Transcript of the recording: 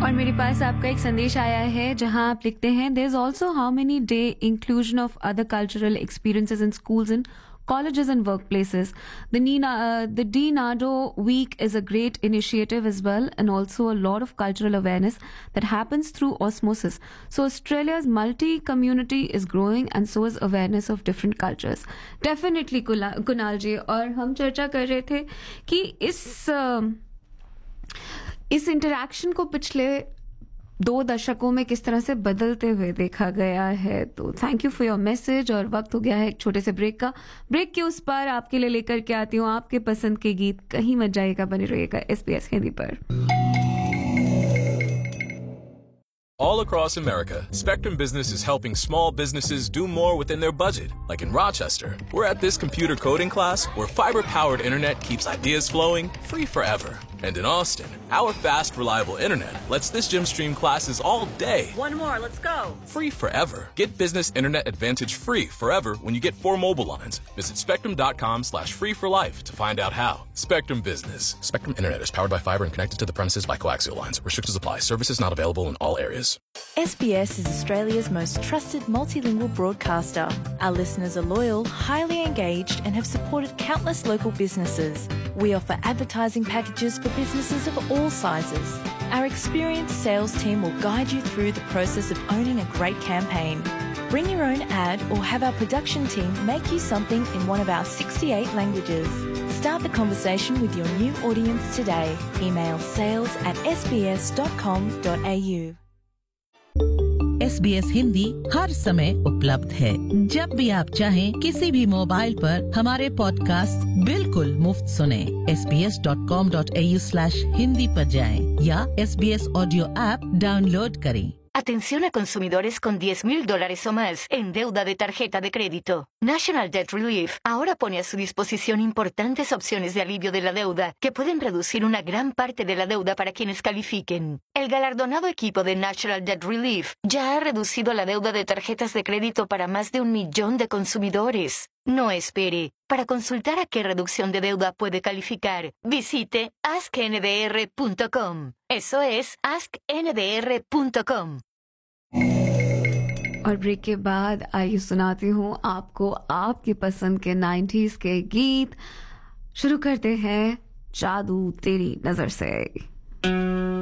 और मेरे पास आपका एक संदेश आया है जहां आप लिखते हैं, there is also how many day inclusion of other cultural experiences in schools and colleges and workplaces. The DNADO week is a great initiative as well, and also a lot of cultural awareness that happens through osmosis. So Australia's multi-community is growing, and so is awareness of different cultures. Definitely, Kunal ji. और हम चर्चा कर रहे थे कि इस interaction को पिछले 2 दशकों में किस तरह से बदलते हुए देखा गया है. तो thank you for your message. और वक्त हो गया है एक छोटे से ब्रेक का. ब्रेक के उस पार आपके लिए लेकर के आती हूँ आपके पसंद के गीत. कहीं मत जाइएगा, बने रहिएगा SBS हिंदी पर. All across America, Spectrum Business is helping small businesses do more within their budget. Like in Rochester, we're at this computer coding class where fiber-powered internet keeps ideas flowing free forever. And in Austin, our fast, reliable internet lets this gym stream classes all day. One more, let's go. Free forever. Get Business Internet Advantage free forever when you get 4 mobile lines. Visit spectrum.com/free for life to find out how. Spectrum Business. Spectrum Internet is powered by fiber and connected to the premises by coaxial lines. Restrictions apply. Services not available in all areas. SBS is Australia's most trusted multilingual broadcaster. Our listeners are loyal, highly engaged, and have supported countless local businesses. We offer advertising packages for businesses of all sizes. Our experienced sales team will guide you through the process of owning a great campaign. Bring your own ad or have our production team make you something in one of our 68 languages. Start the conversation with your new audience today. Email sales@sbs.com.au. SBS Hindi हर समय उपलब्ध है. जब भी आप चाहें किसी भी mobile पर हमारे पॉडकास्ट बिल्कुल मुफ्त सुने. sbs.com.au/hindi पर जाएं या SBS ऑडियो ऐप डाउनलोड करें. Atención a consumidores con $10,000 o más en deuda de tarjeta de crédito. National Debt Relief ahora pone a su disposición importantes opciones de alivio de la deuda que pueden reducir una gran parte de la deuda para quienes califiquen. El galardonado equipo de National Debt Relief ya ha reducido la deuda de tarjetas de crédito para más de 1 millón de consumidores. No espere. Para consultar a qué reducción de deuda puede calificar, visite askndr.com. Eso es askndr.com. और break के बाद आइए सुनाती हूँ आपको आपकी पसंद के 90s के गीत. शुरू करते हैं जादू तेरी नजर से.